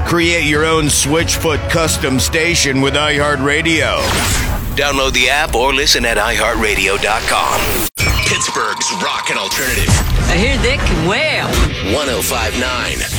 Create your own Switchfoot custom station with iHeartRadio. Download the app or listen at iHeartRadio.com. Pittsburgh's Rock and Alternative. I hear they can wail. 105.9